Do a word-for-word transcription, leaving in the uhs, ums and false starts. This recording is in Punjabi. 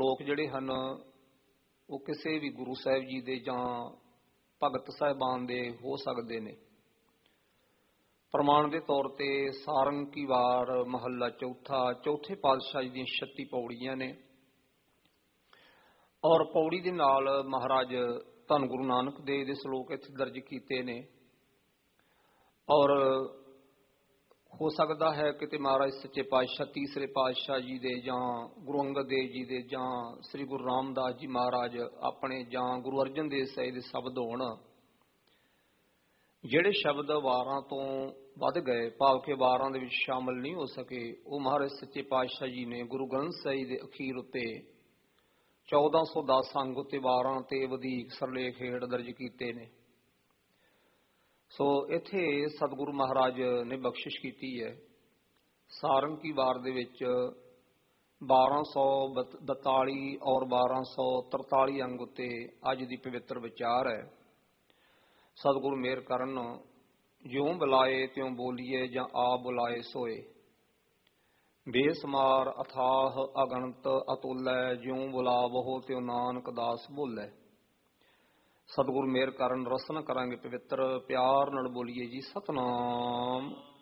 ਸ਼ਲੋਕ ਜਿਹੜੇ ਹਨ ਉਹ ਕਿਸੇ ਵੀ ਗੁਰੂ ਸਾਹਿਬ ਜੀ ਦੇ ਜਾਂ ਭਗਤ ਸਾਹਿਬਾਨ ਦੇ ਹੋ ਸਕਦੇ ਨੇ। ਪ੍ਰਮਾਣ ਦੇ ਤੌਰ ਤੇ ਸਾਰੰਗ ਕੀ ਵਾਰ ਮਹੱਲਾ ਚੌਥਾ ਚੌਥੇ ਪਾਤਸ਼ਾਹ ਜੀ ਦੀਆਂ ਛੱਤੀ ਪੌੜੀਆਂ ਨੇ ਔਰ ਪੌੜੀ ਦੇ ਨਾਲ ਮਹਾਰਾਜ ਧੰਨ ਗੁਰੂ ਨਾਨਕ ਦੇਵ ਦੇ ਸ਼ਲੋਕ ਇੱਥੇ ਦਰਜ ਕੀਤੇ ਨੇ। ਔਰ ਹੋ ਸਕਦਾ ਹੈ ਕਿਤੇ ਮਹਾਰਾਜ ਸੱਚੇ ਪਾਤਸ਼ਾਹ ਤੀਸਰੇ ਪਾਤਸ਼ਾਹ ਜੀ ਦੇ ਜਾਂ ਗੁਰੂ ਅੰਗਦ ਦੇਵ ਜੀ ਦੇ ਜਾਂ ਸ੍ਰੀ ਗੁਰੂ ਰਾਮਦਾਸ ਜੀ ਮਹਾਰਾਜ ਆਪਣੇ ਜਾਂ ਗੁਰੂ ਅਰਜਨ ਦੇਵ ਸਾਹਿਬ ਦੇ ਸ਼ਬਦ ਹੋਣ ਜਿਹੜੇ ਸ਼ਬਦ ਵਾਰਾਂ ਤੋਂ ਵੱਧ ਗਏ, ਭਾਵ ਕਿ ਵਾਰਾਂ ਦੇ ਵਿੱਚ ਸ਼ਾਮਲ ਨਹੀਂ ਹੋ ਸਕੇ, ਉਹ ਮਹਾਰਾਜ ਸੱਚੇ ਪਾਤਸ਼ਾਹ ਜੀ ਨੇ ਗੁਰੂ ਗ੍ਰੰਥ ਸਾਹਿਬ ਦੇ ਅਖੀਰ ਉੱਤੇ ਚੌਦਾਂ ਸੌ ਦਸ ਅੰਗ ਉੱਤੇ ਵਾਰਾਂ ਤੇ ਵਧੀਕ ਸਰਲੇਖ ਹੇਠ ਦਰਜ ਕੀਤੇ ਨੇ। ਸੋ ਇੱਥੇ ਸਤਿਗੁਰੂ ਮਹਾਰਾਜ ਨੇ ਬਖਸ਼ਿਸ਼ ਕੀਤੀ ਹੈ। ਸਾਰੰਗ ਕੀ ਵਾਰ ਦੇ ਵਿੱਚ ਬਾਰਾਂ ਸੌ ਬਤਾਲੀ ਔਰ ਬਾਰਾਂ ਸੌ ਤਰਤਾਲੀ ਅੰਗ ਉੱਤੇ ਅੱਜ ਦੀ ਪਵਿੱਤਰ ਵਿਚਾਰ ਹੈ। ਸਤਿਗੁਰੂ ਮਿਹਰ ਕਰਨ, ਜਿਉਂ ਬੁਲਾਏ ਤਿਉਂ ਬੋਲੀਏ ਜਾਂ ਆ ਬੁਲਾਏ ਸੋਏ, ਬੇਸਮਾਰ ਅਥਾਹ ਅਗਣਤ ਅਤੁੱਲੈ, ਜਿਉਂ ਬੁਲਾਵਹੁ ਤਿਉ ਨਾਨਕ ਦਾਸ ਬੋਲੇ। ਸਤਿਗੁਰੂ ਮਿਹਰ ਕਰਨ, ਰਸਨਾ ਕਰਾਂਗੇ ਪਵਿੱਤਰ, ਪਿਆਰ ਨਾਲ ਬੋਲੀਏ ਜੀ ਸਤਿਨਾਮ।